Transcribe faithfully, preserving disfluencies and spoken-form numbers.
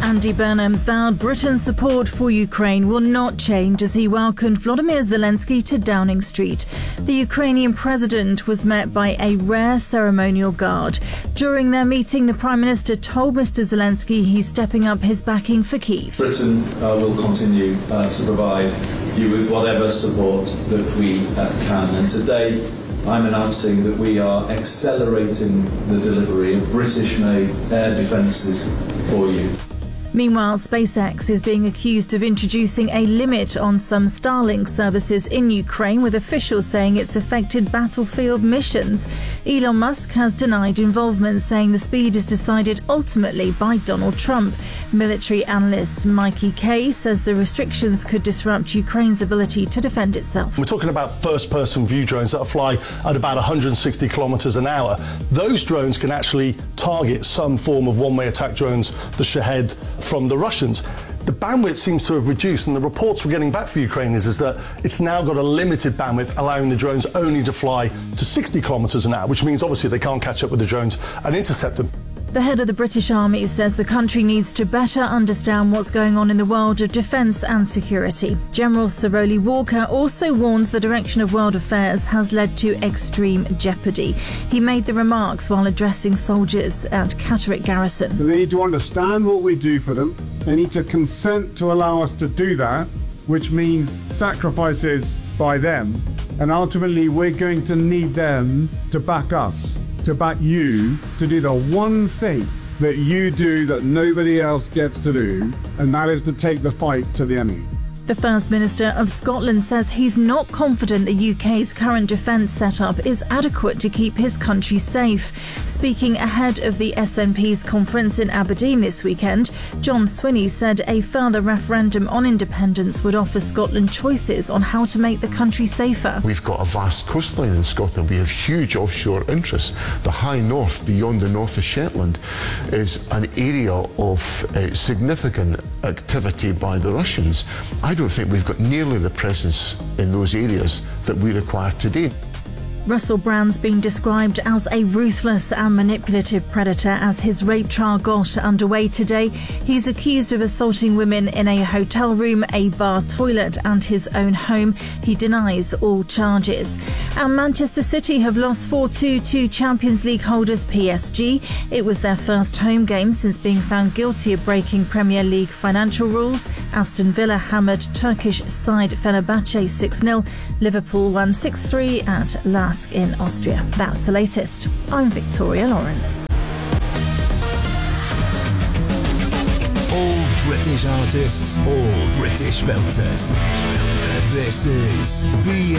Andy Burnham's vowed Britain's support for Ukraine will not change as he welcomed Volodymyr Zelensky to Downing Street. The Ukrainian president was met by a rare ceremonial guard. During their meeting, the Prime Minister told Mister Zelensky he's stepping up his backing for Kyiv. Britain uh, will continue uh, to provide you with whatever support that we uh, can. And today, I'm announcing that we are accelerating the delivery of British-made air defences for you. Meanwhile, SpaceX is being accused of introducing a limit on some Starlink services in Ukraine, with officials saying it's affected battlefield missions. Elon Musk has denied involvement, saying the speed is decided ultimately by Donald Trump. Military analyst Mikey Kay says the restrictions could disrupt Ukraine's ability to defend itself. We're talking about first-person view drones that fly at about one hundred sixty kilometres an hour. Those drones can actually target some form of one-way attack drones, the Shahed, from the Russians. The bandwidth seems to have reduced, and the reports we're getting back from Ukraine is, is that it's now got a limited bandwidth, allowing the drones only to fly to sixty kilometres an hour, which means obviously they can't catch up with the drones and intercept them. The head of the British Army says the country needs to better understand what's going on in the world of defence and security. General Sir Rowley Walker also warns the direction of world affairs has led to extreme jeopardy. He made the remarks while addressing soldiers at Catterick Garrison. They need to understand what we do for them. They need to consent to allow us to do that, which means sacrifices by them. And ultimately, we're going to need them to back us, to back you, to do the one thing that you do that nobody else gets to do, and that is to take the fight to the enemy. The First Minister of Scotland says he's not confident the U K's current defence setup is adequate to keep his country safe. Speaking ahead of the S N P's conference in Aberdeen this weekend, John Swinney said a further referendum on independence would offer Scotland choices on how to make the country safer. We've got a vast coastline in Scotland. We have huge offshore interests. The high north, beyond the north of Shetland, is an area of uh, significant activity by the Russians. I I don't think we've got nearly the presence in those areas that we require today. Russell Brand's been described as a ruthless and manipulative predator as his rape trial got underway today. He's accused of assaulting women in a hotel room, a bar toilet and his own home. He denies all charges. And Manchester City have lost four two to Champions League holders P S G. It was their first home game since being found guilty of breaking Premier League financial rules. Aston Villa hammered Turkish side Fenerbahce six nil. Liverpool won six three at Lask in Austria. That's the latest. I'm Victoria Lawrence. All British artists, all British belters. This is B